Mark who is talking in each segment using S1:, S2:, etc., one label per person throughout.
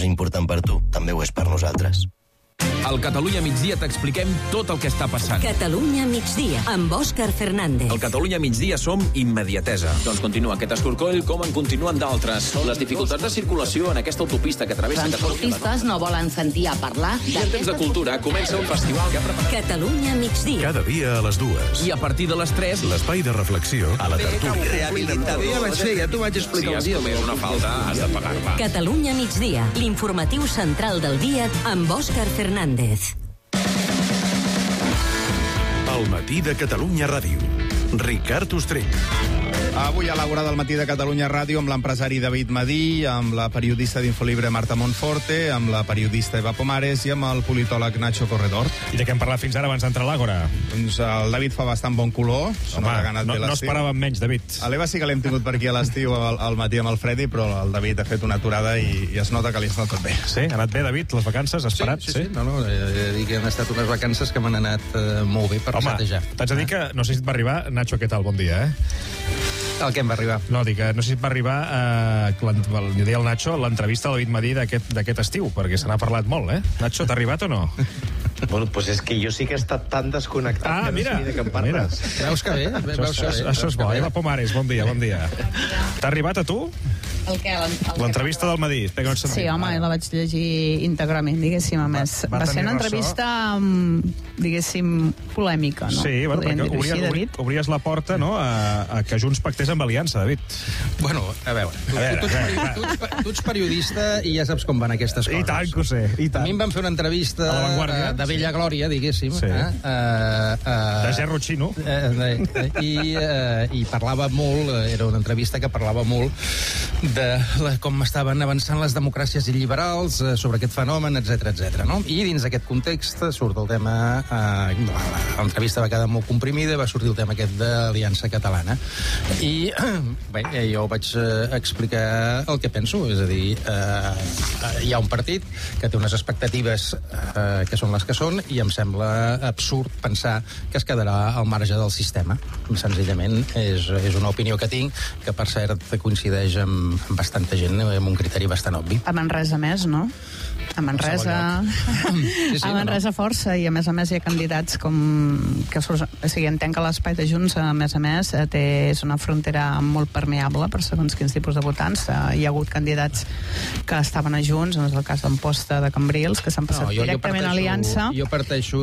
S1: important per tu, també ho és per nosaltres.
S2: Al Catalunya Migdia t'expliquem tot el que està passant.
S3: Catalunya Migdia, amb Òscar Fernández.
S2: Al Catalunya Migdia som immediatesa. Doncs continua aquest escorcoll com en continuen d'altres. Les dificultats de circulació en aquesta autopista que travessa Catalunya.
S4: Transportistes no volen sentir a parlar.
S2: I en temps de cultura comença un festival que ha preparat...
S3: Catalunya Migdia.
S5: Cada dia a les 2.
S2: I a partir de les 3...
S5: L'espai de reflexió a la tertúlia.
S6: Ja vaig fer, ja t'ho vaig explicar
S2: Si has comès una falta, has de pagar-la.
S3: Catalunya Migdia, l'informatiu central del dia amb Òscar Fernández.
S5: El matí de Catalunya Ràdio. Ricard Ostrell.
S6: Avui a l'hora del matí de Catalunya Ràdio amb l'empresari David Madí, amb la periodista d'Infolibre Marta Monforte, amb la periodista Eva Pomares i amb el politòleg Nacho Corredor.
S7: I de què hem parlat fins ara abans d'entrar a l'Àgora?
S6: Doncs el David fa bastant bon color.
S7: Home, no esperàvem menys, David.
S6: A l'Eva sí que l'hem tingut per aquí a l'estiu al matí amb el Freddy, però el David ha fet una aturada i es nota que li està tot bé.
S7: Sí? Ha anat bé, David, les vacances? Has parat?
S8: Sí. No, dic que han estat unes vacances que m'han anat molt bé per resetejar.
S7: T'haig de dir que no sé si et va arribar, Nacho, què tal? Bon dia,
S8: El que em va arribar?
S7: No, dic que no sé si et va arribar, li deia el Nacho, l'entrevista al David Madí d'aquest estiu, perquè se n'ha parlat molt, Nacho, t'ha arribat o no?
S9: Bueno, pues és que jo sí que he estat tan desconnectat que
S7: mira,
S9: no sé ni de què em parles.
S8: Veus que bé?
S7: Això és bo. Eva Pomares, bon dia. T'ha arribat a tu?
S4: El què?
S7: L'entrevista del Madí.
S10: Sí, home, la vaig llegir íntegrament, diguéssim, a més. Va ser una entrevista, diguéssim, polèmica, no?
S7: Sí, bueno, perquè obries la porta, no?, a que Junts pactés amb Aliança, David.
S8: Bueno, a veure, tu ets periodista i ja saps com van aquestes coses.
S7: I tant que ho sé, i tant.
S8: A mi em van fer una entrevista
S7: a La Vanguardia,
S8: de vella glòria, diguéssim.
S7: Sí. De gerro xino.
S8: I parlava molt, era una entrevista que parlava molt de com estaven avançant les democràcies illiberals sobre aquest fenomen, etc, no? I dins d'aquest context surt el tema, l'entrevista va quedar molt comprimida, va sortir el tema aquest d'Aliança Catalana. I bé, jo vaig explicar el que penso, és a dir, hi ha un partit que té unes expectatives que són les que són, i em sembla absurd pensar que es quedarà al marge del sistema. Senzillament és una opinió que tinc, que per cert coincideix amb bastanta gent, amb un criteri bastant obvi.
S10: A Manresa més, no? A Manresa... A Manresa força, i a més hi ha candidats com... O sigui, entenc que l'espai de Junts, a més, és una frontera molt permeable per segons quins tipus de votants. Hi ha hagut candidats que estaven a Junts, no és el cas d'Amposta de Cambrils, que s'han passat directament a Aliança.
S8: Jo parteixo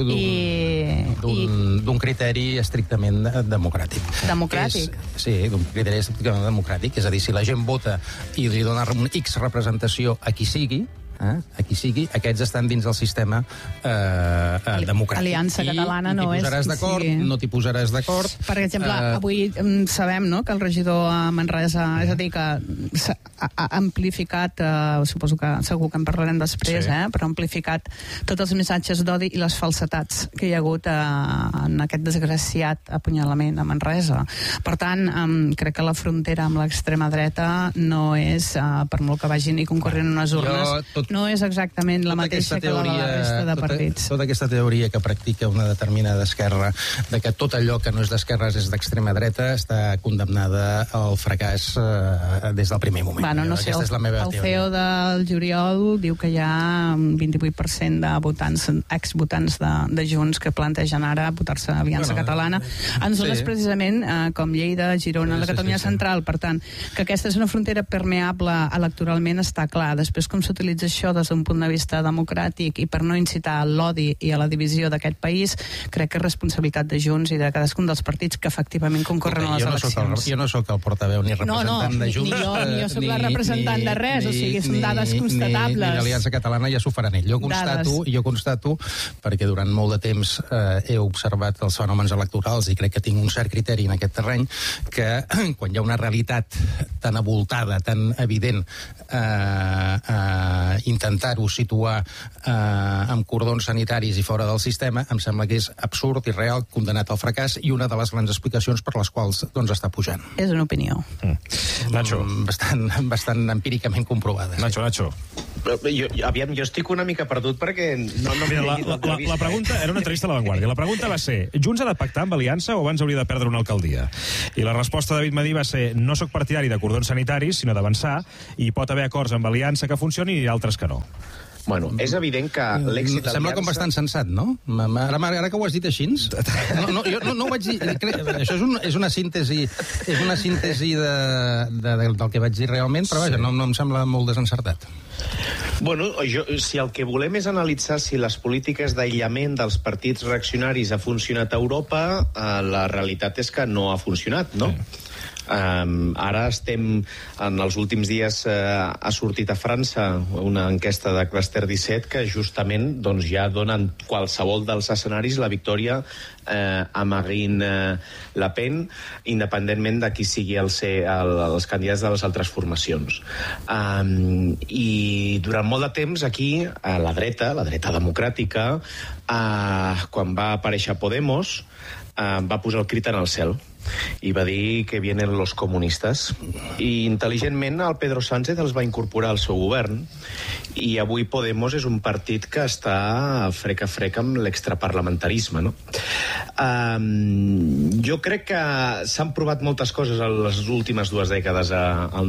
S8: d'un criteri estrictament democràtic.
S10: Democràtic?
S8: Sí, d'un criteri estrictament democràtic. És a dir, si la gent vota i li dona una X representació a qui sigui, aquests estan dins del sistema democràtic.
S10: Aliança Catalana no és...
S8: No t'hi posaràs d'acord.
S10: Per exemple, avui sabem, no?, que el regidor a Manresa, és a dir, que ha amplificat, suposo que segur que en parlarem després, però ha amplificat tots els missatges d'odi i les falsetats que hi ha hagut en aquest desgraciat apunyalament a Manresa. Per tant, crec que la frontera amb l'extrema dreta no és, per molt que vagin i concorrin en unes urnes, no és exactament la mateixa que la de la resta de partits.
S8: Tota aquesta teoria que practica una determinada esquerra, de que tot allò que no és d'esquerres és d'extrema dreta, està condemnada al fracàs des del primer moment.
S10: Bueno, no sé, el CEO del Juliol diu que hi ha un 28% de votants, exvotants de Junts que plantegen ara votar-se a Aliança Catalana en zones precisament com Lleida, Girona, la Catalunya Central. Per tant, que aquesta és una frontera permeable electoralment està clar. Després, com s'utilitza això des d'un punt de vista democràtic i per no incitar a l'odi i a la divisió d'aquest país, crec que és responsabilitat de Junts i de cadascun dels partits que efectivament concorren a les eleccions.
S8: Jo no sóc el portaveu ni representant de Junts.
S10: Ni jo sóc la representant de res, o sigui, són dades constatables.
S8: Ni l'Aliança Catalana ja s'ho faran ells. Jo constato, perquè durant molt de temps he observat els fenòmens electorals i crec que tinc un cert criteri en aquest terreny, que quan hi ha una realitat tan avoltada, tan evident, intentar-ho situar amb cordons sanitaris i fora del sistema, em sembla que és absurd, irreal, condemnat al fracàs, i una de les grans explicacions per les quals està pujant.
S10: És una opinió.
S7: Nacho.
S8: Bastant empíricament comprovada.
S7: Nacho.
S9: Jo estic una mica perdut perquè no
S7: Mira, la pregunta era una entrevista a La Vanguardia. La pregunta va ser: Junts ha de pactar amb Aliança o abans hauria de perdre una alcaldia? I la resposta de David Madí va ser: no sóc partidari de cordons sanitaris, sinó d'avançar, i pot haver acords amb Aliança que funcionin i altres que no.
S9: Bueno, és evident que l'èxit d'Aliança...
S8: Sembla com bastant sensat, no? Ara que ho has dit així... Jo no ho vaig dir... Això és una síntesi del que vaig dir realment, però vaja, no em sembla molt desencertat.
S9: Bueno, si el que volem és analitzar si les polítiques d'aïllament dels partits reaccionaris ha funcionat a Europa, la realitat és que no ha funcionat, no? Ara estem, en els últims dies ha sortit a França una enquesta de Cluster 17 que justament ja donen qualsevol dels escenaris la victòria a Marine Le Pen, independentment de qui sigui els candidats de les altres formacions. I durant molt de temps aquí la dreta democràtica, quan va aparèixer Podemos, va posar el crit en el cel i va dir que vienen los comunistas, i intel·ligentment el Pedro Sánchez els va incorporar al seu govern, i avui Podemos és un partit que està frec a frec amb l'extraparlamentarisme, no? Jo crec que s'han provat moltes coses a les últimes 2 dècades al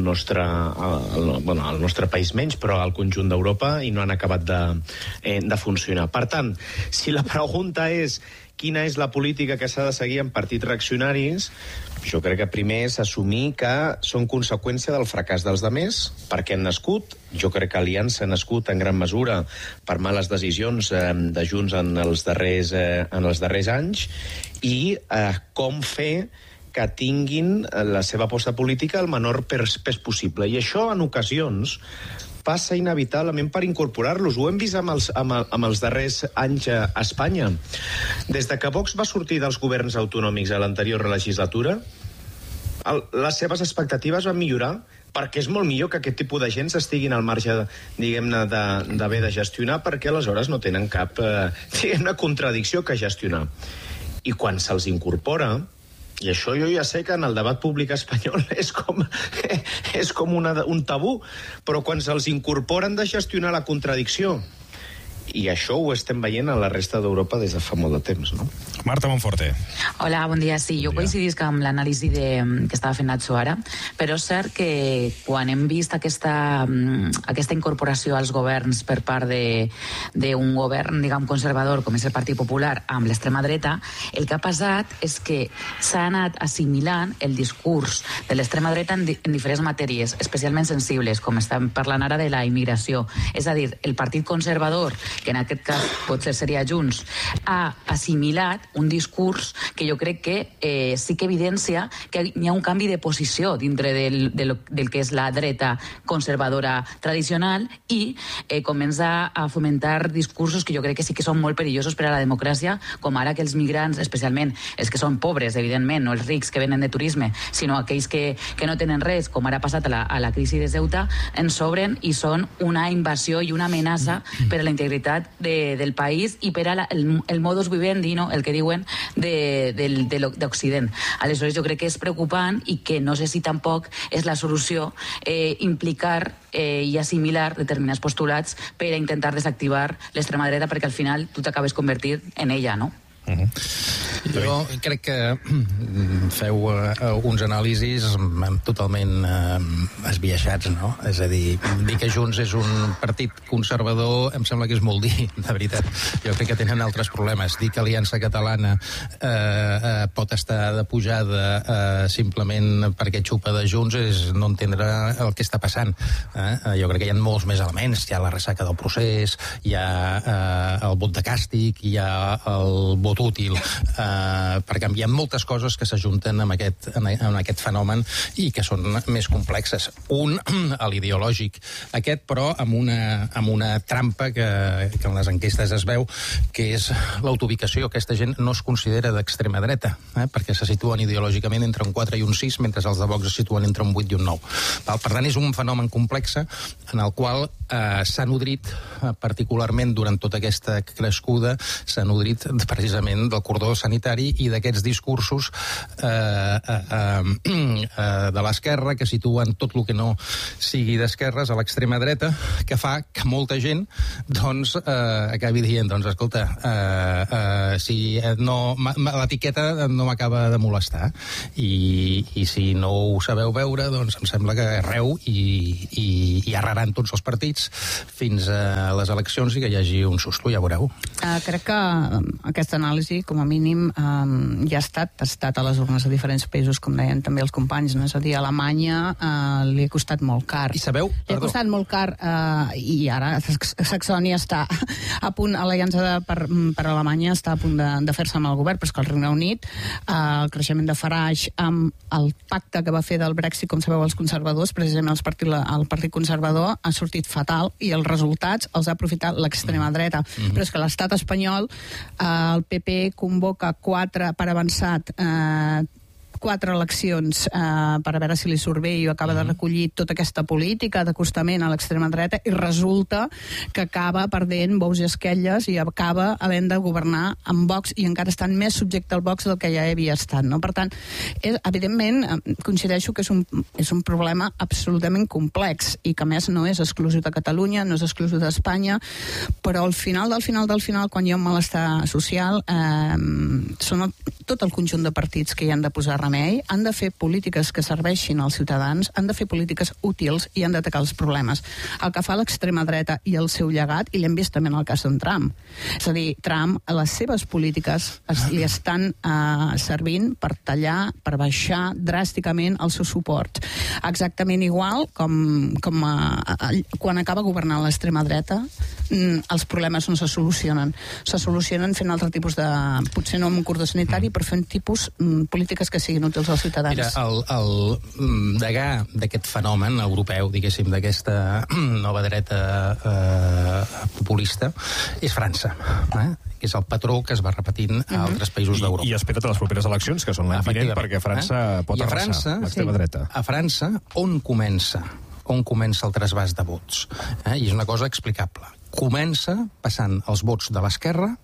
S9: nostre país menys, però al conjunt d'Europa, i no han acabat de funcionar. Per tant, si la pregunta és quina és la política que s'ha de seguir en partits reaccionaris, jo crec que primer és assumir que són conseqüència del fracàs dels demés, perquè han nascut. Jo crec que Aliança ha nascut en gran mesura per males decisions de Junts en els darrers anys, i com fer que tinguin la seva aposta política el menor pes possible. I això, en ocasions, passa inevitablement per incorporar-los. Ho hem vist amb els darrers anys a Espanya. Des de que Vox va sortir dels governs autonòmics a l'anterior legislatura, les seves expectatives van millorar, perquè és molt millor que aquest tipus de gent estiguin al marge, diguem-ne, d'haver de gestionar, perquè aleshores no tenen cap, diguem-ne, contradicció que gestionar. I quan se'ls incorpora, i això jo ja sé que en el debat públic espanyol és com un tabú, però quan se'ls incorporen de gestionar la contradicció, i això ho estem veient a la resta d'Europa des de fa molt de temps, no?
S7: Marta Monforte.
S11: Hola, bon dia. Sí, jo coincidisc amb l'anàlisi que estava fent Nacho ara, però és cert que quan hem vist aquesta incorporació als governs per part d'un govern, diguem, conservador, com és el Partit Popular, amb l'extrema dreta, el que ha passat és que s'ha anat assimilant el discurs de l'extrema dreta en diferents matèries, especialment sensibles, com estem parlant ara de la immigració. És a dir, el Partit Conservador, que en aquest cas potser seria Junts, ha assimilat un discurs que jo crec que sí que evidencia que hi ha un canvi de posició dintre del que és la dreta conservadora tradicional, i comença a fomentar discursos que jo crec que sí que són molt perillosos per a la democràcia, com ara que els migrants, especialment els que són pobres, evidentment, no els rics que venen de turisme, sinó aquells que no tenen res, com ara ha passat a la crisi de Ceuta, ens sobren i són una invasió i una amenaça per a la integritat del país i per a el modus vivendi, no? El que diuen d'Occident. Aleshores jo crec que és preocupant, i que no sé si tampoc és la solució implicar i assimilar determinats postulats per a intentar desactivar l'extrema dreta, perquè al final tu t'acabes convertir en ella, no?
S8: Jo crec que feu uns anàlisis totalment esbiaixats, no? És a dir que Junts és un partit conservador em sembla que és molt dir, de veritat. Jo crec que tenen altres problemes. Dir que Aliança Catalana pot estar de pujada simplement perquè xupa de Junts és no entendre el que està passant. Jo crec que hi ha molts més elements. Hi ha la ressaca del procés, hi ha el vot de càstig, hi ha el vot útil, perquè hi ha moltes coses que s'ajunten amb aquest fenomen i que són més complexes. Un, l'ideològic aquest, però amb una trampa que en les enquestes es veu, que és l'autoubicació. Aquesta gent no es considera d'extrema dreta, perquè se situen ideològicament entre un 4 i un 6, mentre els de Vox es situen entre un 8 i un 9. Per tant, és un fenomen complex en el qual s'ha nodrit, particularment durant tota aquesta crescuda, s'ha nodrit precisament precisament del cordó sanitari i d'aquests discursos de l'esquerra que situen tot el que no sigui d'esquerres a l'extrema dreta, que fa que molta gent doncs acabi dient, doncs escolta, si no, l'etiqueta no m'acaba de molestar, i si no ho sabeu veure, doncs em sembla que arreu i arraran tots els partits fins a les eleccions i que hi hagi un susto, ja veureu.
S10: Crec que aquesta anàlisi, com a mínim, ja ha estat testat a les urnes de diferents països, com deien també els companys, no? És a dir, a Alemanya li ha costat molt car.
S8: I sabeu?
S10: Li ha costat molt car, i ara Saxònia està a punt, l'aliança per Alemanya està a punt de fer-se amb el govern, però és que el Regne Unit, el creixement de Farage amb el pacte que va fer del Brexit, com sabeu, els conservadors, precisament el Partit Conservador, ha sortit fatal i els resultats els ha aprofitat l'extrema dreta. Però és que l'estat espanyol, el PP convoca per avançat 4 eleccions per a veure si li surt bé i acaba de recollir tota aquesta política d'acostament a l'extrema dreta i resulta que acaba perdent bous i esquelles i acaba havent de governar amb Vox i encara estan més subjecte al Vox del que ja havia estat, no? Per tant, evidentment, coincideixo que és un problema absolutament complex i que a més no és exclusiu de Catalunya, no és exclusiu d'Espanya, però al final, quan hi ha un malestar social, són tot el conjunt de partits que hi han de posar remei, han de fer polítiques que serveixin als ciutadans, han de fer polítiques útils i han d'atacar els problemes. El que fa l'extrema dreta i el seu llegat, i l'hem vist també en el cas d'en Trump. És a dir, Trump, a les seves polítiques li estan servint per tallar, per baixar dràsticament el seu suport. Exactament igual com quan acaba governant l'extrema dreta, els problemes no se solucionen. Se solucionen fent altre tipus de... potser no amb un cordó sanitari, però fent tipus polítiques que siguin útils als ciutadans.
S8: Mira, el degà d'aquest fenomen europeu, diguéssim, d'aquesta nova dreta populista, és França, que és el patró que es va repetint a altres països d'Europa.
S7: I espera't a les properes eleccions, que són l'any vinent, perquè França pot arrasar l'extrema dreta.
S8: A França, on comença el trasbàs de vots? I és una cosa explicable. Comença passant els vots de l'esquerra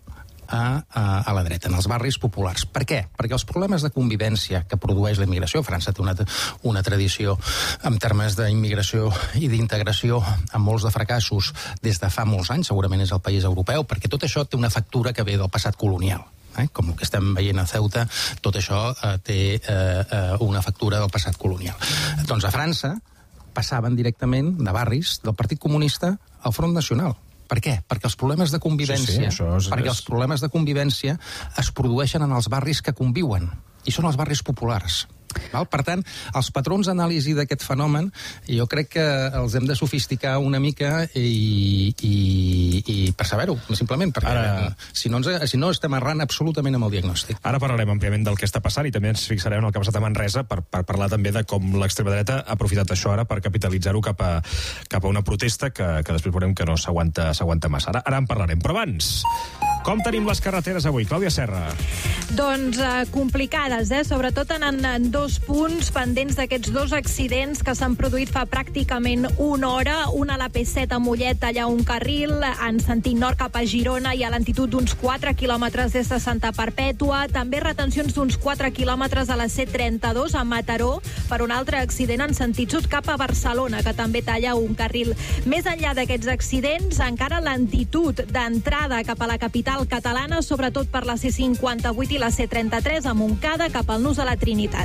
S8: a la dreta, en els barris populars. Per què? Perquè els problemes de convivència que produeix la immigració, França té una tradició en termes d'immigració i d'integració amb molts de fracassos des de fa molts anys, segurament és el país europeu, perquè tot això té una factura que ve del passat colonial. Com el que estem veient a Ceuta, tot això té una factura del passat colonial. Doncs a França passaven directament de barris del Partit Comunista al Front Nacional. Per què? Perquè els problemes de convivència, els problemes de convivència es produeixen en els barris que conviuen, i són els barris populars. Per tant, els patrons d'anàlisi d'aquest fenomen jo crec que els hem de sofisticar una mica i per saber-ho, simplement, perquè si no estem errant absolutament amb el diagnòstic.
S7: Ara parlarem àmpliament del que està passant i també ens fixarem en el que ha passat a Manresa per parlar també de com l'extrema dreta ha aprofitat això ara per capitalitzar-ho cap a una protesta que després veurem que no s'aguanta massa. Ara en parlarem, però abans, com tenim les carreteres avui? Clàudia Serra.
S12: Doncs complicades, sobretot en dos punts pendents d'aquests 2 accidents que s'han produït fa pràcticament una hora. Una a la P7 a Mollet, allà un carril, en sentit nord cap a Girona i a l'altitud d'uns 4 quilòmetres des de Santa Perpètua. També retencions d'uns 4 quilòmetres a la C32 a Mataró per un altre accident en sentit sud cap a Barcelona, que també talla un carril. Més enllà d'aquests accidents, encara lentitud d'entrada cap a la capital catalana, sobretot per la C58 i la C33 a Montcada cap al Nus a la Trinitat.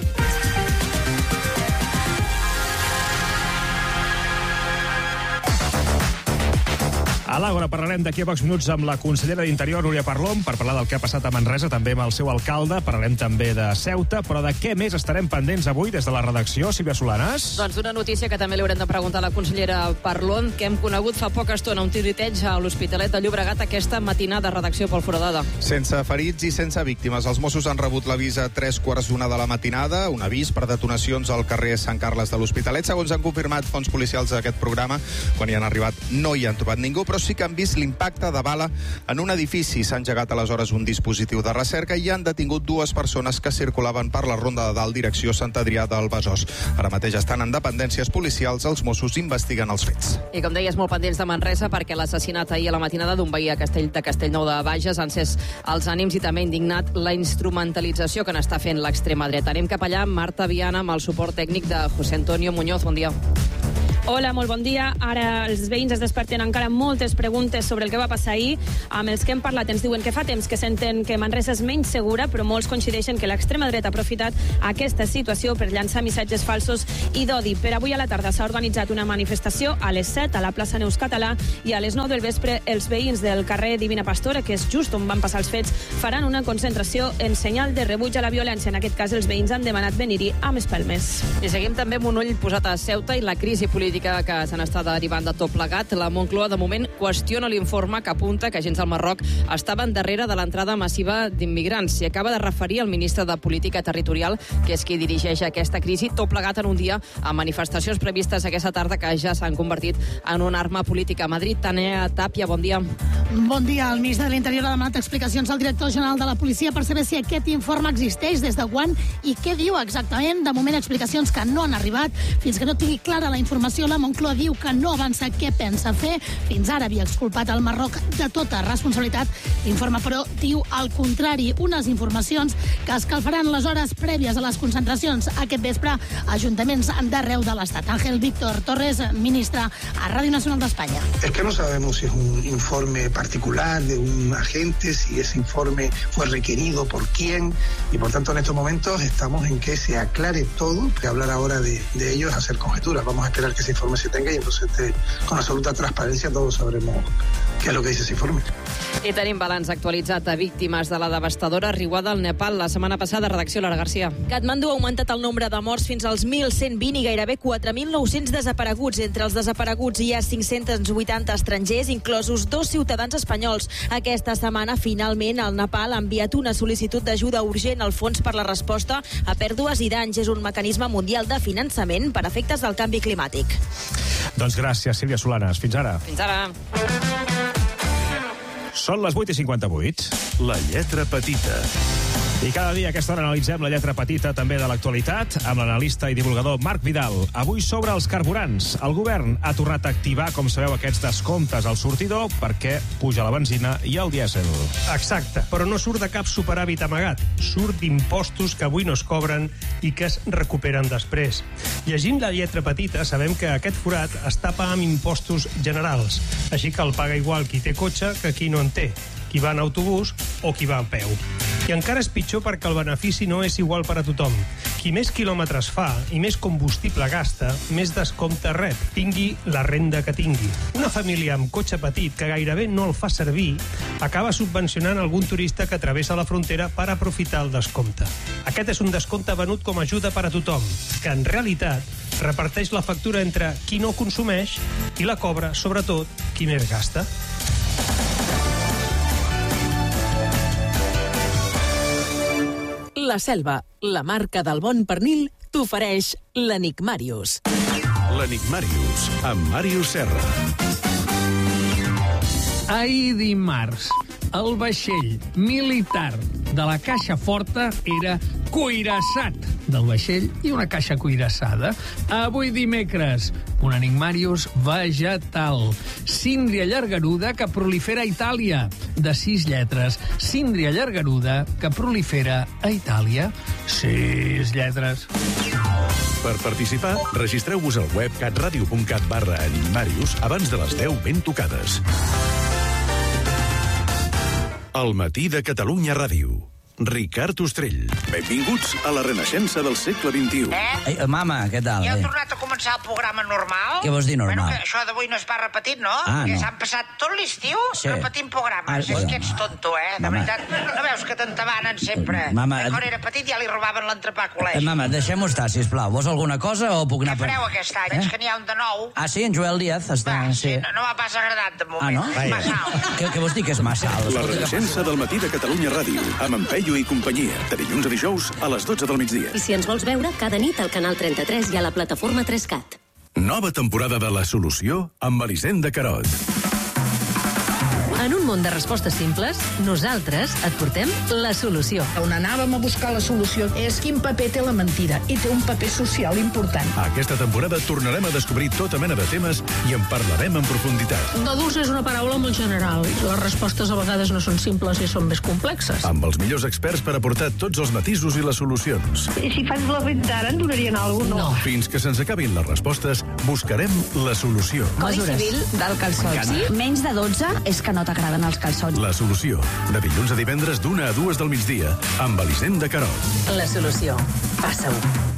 S7: A l'Àgora parlarem d'aquí a pocs minuts amb la consellera d'Interior, Núria Parlon, per parlar del que ha passat a Manresa, també amb el seu alcalde. Parlarem també de Ceuta, però de què més estarem pendents avui des de la redacció, Sílvia Solanas?
S13: Doncs una notícia que també li haurem de preguntar a la consellera Parlon, que hem conegut fa poca estona, un tiroteig a l'Hospitalet de Llobregat aquesta matinada, redacció Pol Foradada.
S6: Sense ferits i sense víctimes. Els Mossos han rebut l'avís a 3:15 de la matinada, un avís per detonacions al carrer Sant Carles de l'Hospitalet. Segons han confirmat fonts policials d'aquest programa, quan hi han arribat no hi han trobat ningú, però sí que han vist l'impacte de bala en un edifici. S'ha engegat aleshores un dispositiu de recerca i han detingut 2 persones que circulaven per la Ronda de Dalt, direcció Sant Adrià del Besòs. Ara mateix estan en dependències policials, els Mossos investiguen els fets.
S13: I com deies, molt pendents de Manresa, perquè l'assassinat ahir a la matinada d'un veí de Castellnou de Bages han encès els ànims i també ha indignat la instrumentalització que n'està fent l'extrema dreta. Anem cap allà, Marta Viana, amb el suport tècnic de José Antonio Muñoz. Bon dia.
S14: Hola, molt bon dia. Ara els veïns es desperten encara moltes preguntes sobre el que va passar ahir. Amb els que hem parlat ens diuen que fa temps que senten que Manresa és menys segura, però molts coincideixen que l'extrema dreta ha aprofitat aquesta situació per llançar missatges falsos i d'odi. Per avui a la tarda s'ha organitzat una manifestació a les 7 a la plaça Neus Català i a les 9 del vespre els veïns del carrer Divina Pastora, que és just on van passar els fets, faran una concentració en senyal de rebuig a la violència. En aquest cas, els veïns han demanat venir-hi amb espelmes.
S13: I seguim també amb un ull posat a Ceuta i la crisi política que se n'està derivant de tot plegat. La Moncloa, de moment, qüestiona l'informe que apunta que agents del Marroc estaven darrere de l'entrada massiva d'immigrants. S'hi acaba de referir el ministre de Política Territorial, que és qui dirigeix aquesta crisi, tot plegat en un dia amb manifestacions previstes aquesta tarda que ja s'han convertit en una arma política. A Madrid, Tània Tàpia, bon dia.
S15: Bon dia. El ministre de l'Interior ha demanat explicacions al director general de la policia per saber si aquest informe existeix, des de quan i què diu exactament. De moment, explicacions que no han arribat. Fins que no tingui clara la informació, la Moncloa diu que no avança què pensa fer. Fins ara havia exculpat el Marroc de tota responsabilitat. L'informe, però, diu el contrari. Unes informacions que escalfaran les hores prèvies a les concentracions aquest vespre a ajuntaments d'arreu de l'Estat. Ángel Víctor Torres, ministre a Radio Nacional de España.
S16: Es que no sabemos si es un informe particular de un agente, si ese informe fue requerido por quién, y por tanto en estos momentos estamos en que se aclare todo, que hablar ahora de ello es hacer conjeturas. Vamos a esperar que ese informe se tenga y entonces con absoluta transparencia todos sabremos qué es lo que dice ese informe.
S13: I tenim balanç actualitzat a víctimes de la devastadora riuada al Nepal. La setmana passada, redacció Lara Garcia.
S17: Katmandú ha augmentat el nombre de morts fins als 1.120 i gairebé 4.900 desapareguts. Entre els desapareguts hi ha 580 estrangers, inclosos 2 ciutadans espanyols. Aquesta setmana, finalment, el Nepal ha enviat una sol·licitud d'ajuda urgent al Fons per la Resposta a Pèrdues i Danys. És un mecanisme mundial de finançament per efectes del canvi climàtic.
S7: Doncs gràcies, Sílvia Solanes. Fins ara.
S13: Fins ara.
S7: Són les 8:58.
S5: La lletra petita.
S7: I cada dia a aquesta hora analitzem la lletra petita també de l'actualitat amb l'analista i divulgador Marc Vidal. Avui sobre els carburants. El govern ha tornat a activar, com sabeu, aquests descomptes al sortidor perquè puja la benzina i el dièsel.
S18: Exacte, però no surt de cap superàvit amagat. Surt d'impostos que avui no es cobren i que es recuperen després. Llegint la lletra petita sabem que aquest forat es tapa amb impostos generals, així que el paga igual qui té cotxe que qui no en té, qui va en autobús o qui va a peu. I encara és pitjor perquè el benefici no és igual per a tothom. Qui més quilòmetres fa i més combustible gasta, més descompte rep, tingui la renda que tingui. Una família amb cotxe petit que gairebé no el fa servir acaba subvencionant algun turista que travessa la frontera per aprofitar el descompte. Aquest és un descompte venut com a ajuda per a tothom, que en realitat reparteix la factura entre qui no consumeix i la cobra, sobretot, qui més gasta.
S19: La Selva, la marca del bon pernil, t'ofereix l'Enigmàrius.
S5: L'Enigmàrius, amb Màrius Serra.
S20: Ahir dimarts, el vaixell militar de la Caixa Forta era cuirassat del vaixell i una caixa cuirassada. Avui dimecres, un Enigmàrius vegetal. Síndria llargaruda que prolifera a Itàlia. De 6 lletres. Síndria llargaruda que prolifera a Itàlia. 6 lletres.
S5: Per participar, registreu-vos al web catradio.cat/Enigmàrius abans de les 10 ben tocades. El matí de Catalunya Ràdio. Ricard Ostrell. Benvinguts a la renaixença del segle XXI.
S21: Ei, mama, què tal?
S22: Ja heu tornat a començar el programa normal?
S21: Què vols dir normal?
S22: Bueno, que això d'avui no es va repetit, no?
S21: Ah,
S22: que
S21: no.
S22: s'han passat tot l'estiu repetint programes.
S21: Ah,
S22: és que ets tonto, De
S21: Mama.
S22: veritat, no veus que t'entabanen sempre?
S21: Mama,
S22: Que quan era petit ja li robaven l'entrepà a col·legi.
S21: Mama, deixem-ho estar, sisplau. Vols alguna cosa o puc anar
S22: Què fareu aquest any? És que n'hi ha un de nou.
S21: Ah, sí, en Joel Díaz està...
S22: Sí, no m'ha pas agradat de moment.
S21: Ah, no?
S22: És massa alt.
S21: Què vols dir que és massa alt?
S5: La renaixença del matí de Catalunya Ràdio, amb en Peyu i companyia, de dilluns a dijous a les 12 del migdia.
S3: I si ens vols veure, cada nit al Canal 33 i a la plataforma 3CAT.
S5: Nova temporada de La Solució amb Elisenda Carot.
S3: En un món de respostes simples, nosaltres et portem la solució.
S1: On anàvem a buscar la solució és quin paper té la mentida, i té un paper social important.
S5: Aquesta temporada tornarem a descobrir tota mena de temes i en parlarem en profunditat.
S2: D'adults és una paraula molt general. Les respostes a vegades no són simples i són més complexes.
S5: Amb els millors experts per aportar tots els matisos i les solucions.
S2: I si faig la venta ara, em donarien alguna cosa?
S5: No. Fins que se'ns acabin les respostes, buscarem la solució.
S23: Codi civil del calçot. Sí? Menys de 12 és que no t'agraden els calçots.
S5: La solució. De dilluns a divendres d'1 a 2 del migdia, amb Elisenda Querol.
S3: La solució. Passa-ho.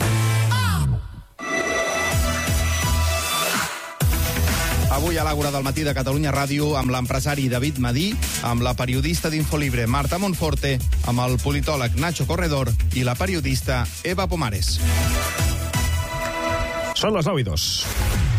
S6: Avui a l'Àgora del Matí de Catalunya Ràdio amb l'empresari David Madí, amb la periodista d'Infolibre Marta Monforte, amb el politòleg Nacho Corredor i la periodista Eva Pomares.
S7: Són les 9:02.